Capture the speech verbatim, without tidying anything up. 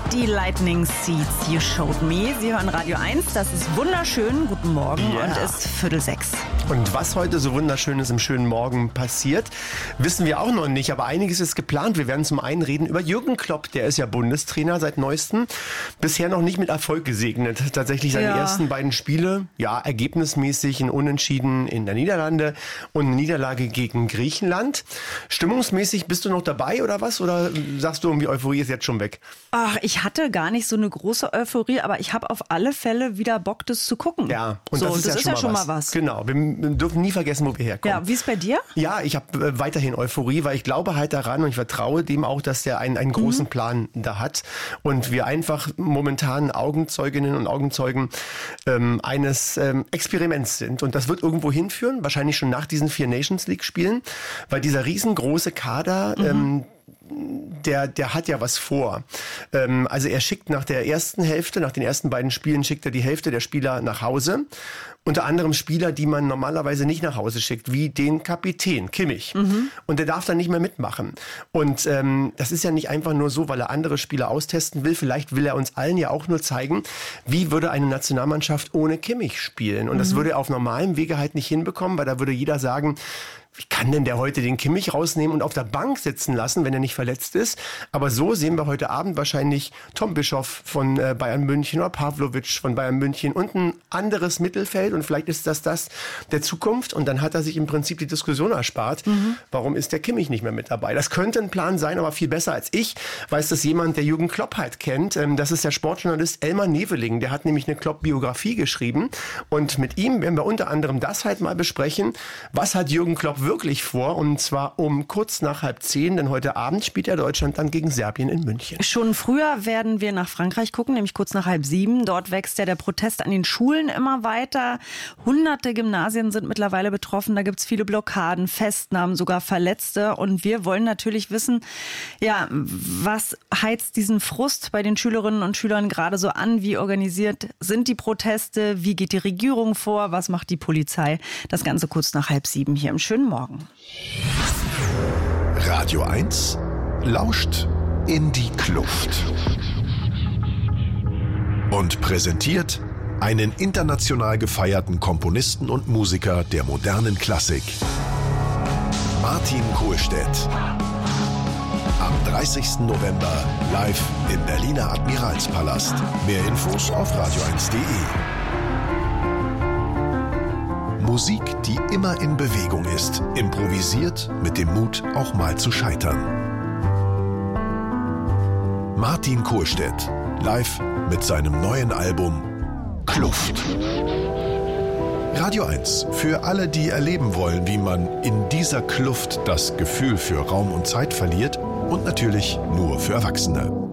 Die Lightning Seeds, You Showed Me. Sie hören Radio eins, das ist wunderschön. Guten Morgen yeah. Und ist Viertel sechs. Und was heute so Wunderschönes im schönen Morgen passiert, wissen wir auch noch nicht. Aber einiges ist geplant. Wir werden zum einen reden über Jürgen Klopp. Der ist ja Bundestrainer seit neuestem. Bisher noch nicht mit Erfolg gesegnet. Tatsächlich seine ja. ersten beiden Spiele, ja, ergebnismäßig ein Unentschieden in der Niederlande und eine Niederlage gegen Griechenland. Stimmungsmäßig bist du noch dabei oder was? Oder sagst du irgendwie, Euphorie ist jetzt schon weg? Ach, ich hatte gar nicht so eine große Euphorie, aber ich habe auf alle Fälle wieder Bock, das zu gucken. Ja, und so, das ist, das ja, ist schon, ja mal schon was. mal was. Genau, wir dürfen nie vergessen, wo wir herkommen. Ja, wie ist bei dir? Ja, ich habe äh, weiterhin Euphorie, weil ich glaube halt daran und ich vertraue dem auch, dass der einen, einen großen mhm. Plan da hat. Und wir einfach momentan Augenzeuginnen und Augenzeugen ähm, eines ähm, Experiments sind. Und das wird irgendwo hinführen, wahrscheinlich schon nach diesen vier Nations League Spielen, weil dieser riesengroße Kader, mhm. ähm, Der, der hat ja was vor. Ähm, also er schickt nach der ersten Hälfte, nach den ersten beiden Spielen, schickt er die Hälfte der Spieler nach Hause. Unter anderem Spieler, die man normalerweise nicht nach Hause schickt, wie den Kapitän Kimmich. Mhm. Und der darf dann nicht mehr mitmachen. Und ähm, das ist ja nicht einfach nur so, weil er andere Spieler austesten will. Vielleicht will er uns allen ja auch nur zeigen, wie würde eine Nationalmannschaft ohne Kimmich spielen. Und mhm. das würde er auf normalem Wege halt nicht hinbekommen, weil da würde jeder sagen, wie kann denn der heute den Kimmich rausnehmen und auf der Bank sitzen lassen, wenn er nicht verletzt ist? Aber so sehen wir heute Abend wahrscheinlich Tom Bischoff von äh, Bayern München oder Pavlovic von Bayern München und ein anderes Mittelfeld. Und vielleicht ist das das der Zukunft. Und dann hat er sich im Prinzip die Diskussion erspart. Mhm. Warum ist der Kimmich nicht mehr mit dabei? Das könnte ein Plan sein, aber viel besser als ich weiß das jemand, der Jürgen Klopp halt kennt. Ähm, das ist der Sportjournalist Elmar Neveling. Der hat nämlich eine Klopp-Biografie geschrieben. Und mit ihm werden wir unter anderem das halt mal besprechen. Was hat Jürgen Klopp wirklich vor, und zwar um kurz nach halb zehn, denn heute Abend spielt ja Deutschland dann gegen Serbien in München. Schon früher werden wir nach Frankreich gucken, nämlich kurz nach halb sieben. Dort wächst ja der Protest an den Schulen immer weiter. Hunderte Gymnasien sind mittlerweile betroffen, da gibt es viele Blockaden, Festnahmen, sogar Verletzte. Und wir wollen natürlich wissen, ja, was heizt diesen Frust bei den Schülerinnen und Schülern gerade so an? Wie organisiert sind die Proteste? Wie geht die Regierung vor? Was macht die Polizei? Das Ganze kurz nach halb sieben hier im schönen Morgen. Radio eins lauscht in die Kluft und präsentiert einen international gefeierten Komponisten und Musiker der modernen Klassik, Martin Kohlstedt. Am dreißigsten November live im Berliner Admiralspalast. Mehr Infos auf radio eins punkt de. Musik, die immer in Bewegung ist, improvisiert mit dem Mut, auch mal zu scheitern. Martin Kohlstedt, live mit seinem neuen Album Kluft. Radio eins, für alle, die erleben wollen, wie man in dieser Kluft das Gefühl für Raum und Zeit verliert, und natürlich nur für Erwachsene.